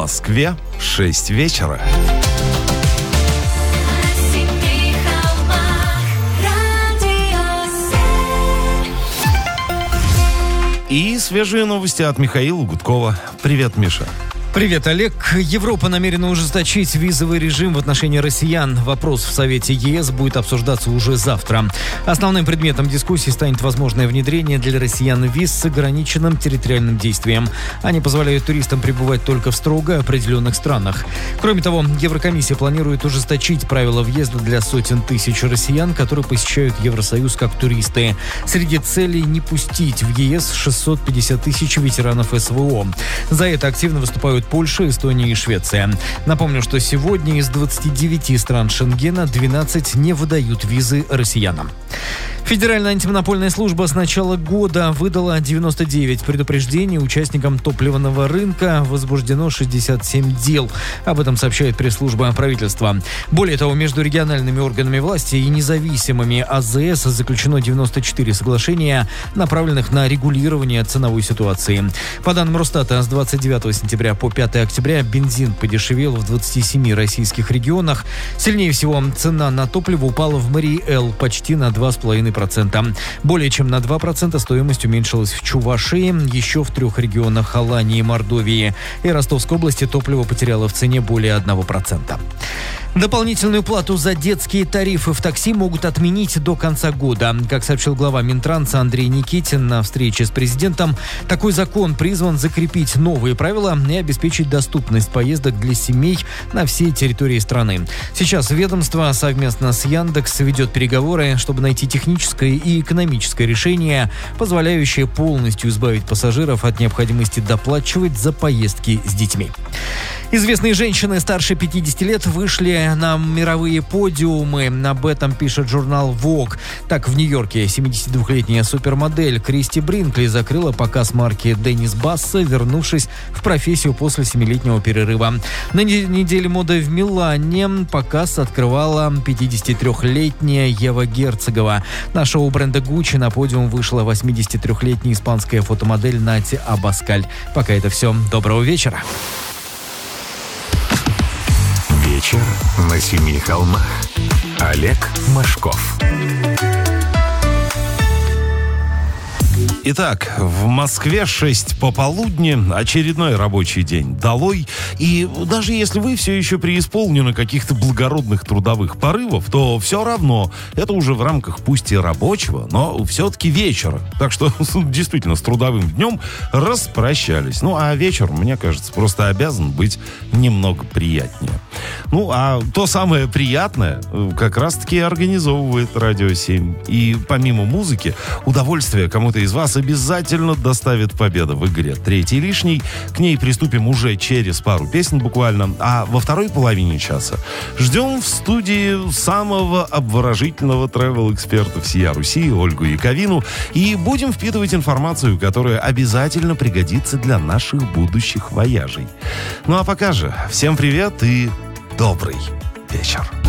Москве 6 вечера. И свежие новости от Михаила Гудкова. Привет, Миша. Привет, Олег. Европа намерена ужесточить визовый режим в отношении россиян. Вопрос в Совете ЕС будет обсуждаться уже завтра. Основным предметом дискуссии станет возможное внедрение для россиян виз с ограниченным территориальным действием. Они позволяют туристам пребывать только в строго определенных странах. Кроме того, Еврокомиссия планирует ужесточить правила въезда для сотен тысяч россиян, которые посещают Евросоюз как туристы. Среди целей не пустить в ЕС 650 тысяч ветеранов СВО. За это активно выступают Польша, Эстония и Швеция. Напомню, что сегодня из 29 стран Шенгена 12 не выдают визы россиянам. Федеральная антимонопольная служба с начала года выдала 99 предупреждений участникам топливного рынка. Возбуждено 67 дел. Об этом сообщает пресс-служба правительства. Более того, между региональными органами власти и независимыми АЗС заключено 94 соглашения, направленных на регулирование ценовой ситуации. По данным Росстата, с 29 сентября по 5 октября бензин подешевел в 27 российских регионах. Сильнее всего цена на топливо упала в Марий-Эл почти на 2,5%. Более чем на 2% стоимость уменьшилась в Чувашии, еще в 3 регионах Алании и Мордовии. И Ростовской области топливо потеряло в цене более 1%. Дополнительную плату за детские тарифы в такси могут отменить до конца года. Как сообщил глава Минтранса Андрей Никитин на встрече с президентом, такой закон призван закрепить новые правила и обеспечить доступность поездок для семей на всей территории страны. Сейчас ведомство совместно с Яндекс ведет переговоры, чтобы найти техническое и экономическое решение, позволяющее полностью избавить пассажиров от необходимости доплачивать за поездки с детьми. Известные женщины старше 50 лет вышли на мировые подиумы. Об этом пишет журнал Vogue. Так, в Нью-Йорке 72-летняя супермодель Кристи Бринкли закрыла показ марки Деннис Басса, вернувшись в профессию после 7-летнего перерыва. На неделе моды в Милане показ открывала 53-летняя Ева Герцогова. На шоу бренда Gucci на подиум вышла 83-летняя испанская фотомодель Натя Абаскаль. Пока это все. Доброго вечера. Вечер на семи холмах. Олег Машков. Итак, в Москве 6 пополудни, очередной рабочий день долой. И даже если вы все еще преисполнены каких-то благородных трудовых порывов, то все равно это уже в рамках пусть и рабочего, но все-таки вечера. Так что действительно с трудовым днем распрощались. Ну а вечер, мне кажется, просто обязан быть немного приятнее. Ну а то самое приятное как раз-таки организовывает Радио 7. И помимо музыки, удовольствие кому-то из вас обязательно доставит победа в игре «Третий лишний». К ней приступим уже через пару песен буквально. А во второй половине часа ждем в студии самого обворожительного тревел-эксперта всея Руси Ольгу Яковину. И будем впитывать информацию, которая обязательно пригодится для наших будущих вояжей. Ну а пока же, всем привет и добрый вечер.